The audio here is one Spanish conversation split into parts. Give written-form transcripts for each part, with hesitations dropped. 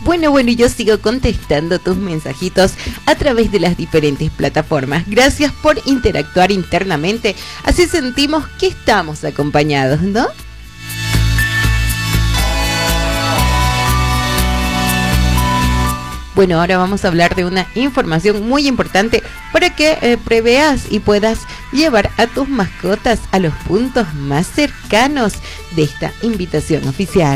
Bueno, y yo sigo contestando tus mensajitos a través de las diferentes plataformas. Gracias por interactuar internamente, así sentimos que estamos acompañados, ¿no? Bueno, ahora vamos a hablar de una información muy importante para que preveas y puedas llevar a tus mascotas a los puntos más cercanos de esta invitación oficial.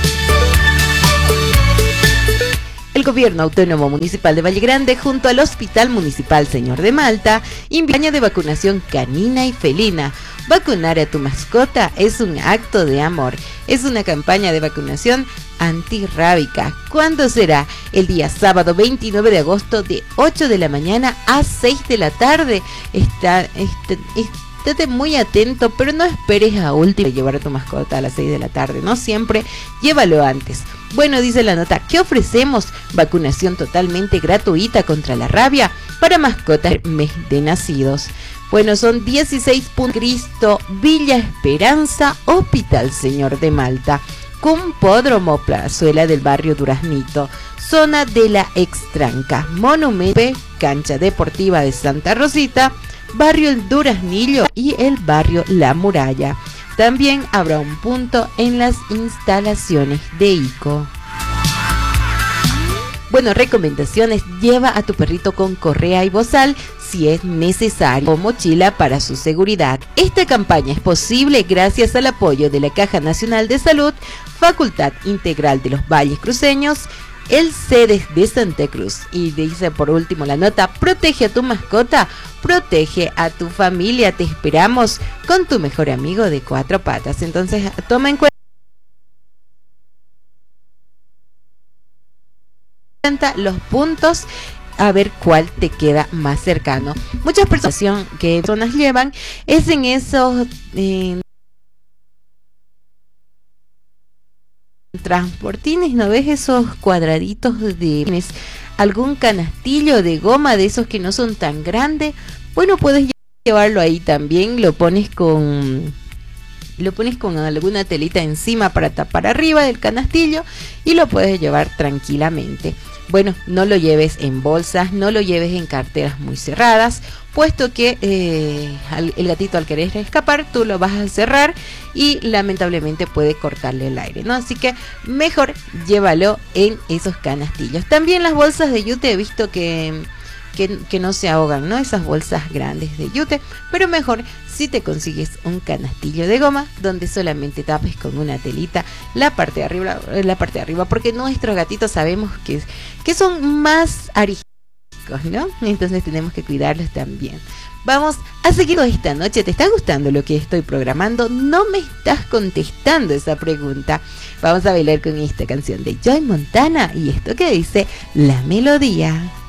El Gobierno Autónomo Municipal de Valle Grande, junto al Hospital Municipal Señor de Malta, invita de vacunación canina y felina. Vacunar a tu mascota es un acto de amor. Es una campaña de vacunación antirrábica. ¿Cuándo será? El día sábado 29 de agosto de 8 de la mañana a 6 de la tarde. Estate muy atento, pero no esperes a último llevar a tu mascota a las 6 de la tarde, ¿no? Siempre llévalo antes. Bueno, dice la nota, ¿qué ofrecemos? Vacunación totalmente gratuita contra la rabia para mascotas mes de nacidos. Bueno, son 16 Cristo, Villa Esperanza, Hospital Señor de Malta, Compódromo Plazuela del barrio Duraznito, zona de la Extranca, Monumento, Cancha Deportiva de Santa Rosita, barrio El Duraznillo y el barrio La Muralla. También habrá un punto en las instalaciones de ICO. Bueno, recomendaciones: lleva a tu perrito con correa y bozal si es necesario, o mochila para su seguridad. Esta campaña es posible gracias al apoyo de la Caja Nacional de Salud, Facultad Integral de los Valles Cruceños, el CEDES de Santa Cruz. Y dice por último la nota, protege a tu mascota, protege a tu familia, te esperamos con tu mejor amigo de cuatro patas. Entonces toma en cuenta los puntos, a ver cuál te queda más cercano. Muchas personas llevan es en esos transportines, ¿no ves? Esos cuadraditos de algún canastillo de goma de esos que no son tan grandes. Bueno, puedes llevarlo ahí también, lo pones con alguna telita encima para tapar arriba del canastillo y lo puedes llevar tranquilamente. Bueno, no lo lleves en bolsas, no lo lleves en carteras muy cerradas, puesto que el gatito, al querer escapar, tú lo vas a cerrar y lamentablemente puede cortarle el aire, ¿no? Así que mejor llévalo en esos canastillos. También las bolsas de yute he visto que no se ahogan, ¿no? Esas bolsas grandes de yute, pero mejor si te consigues un canastillo de goma donde solamente tapes con una telita la parte de arriba, porque nuestros gatitos sabemos que son más ariscos, ¿no? Entonces tenemos que cuidarlos también. Vamos a seguir esta noche. ¿Te está gustando lo que estoy programando? No me estás contestando esa pregunta. Vamos a bailar con esta canción de Joy Montana y esto que dice La Melodía.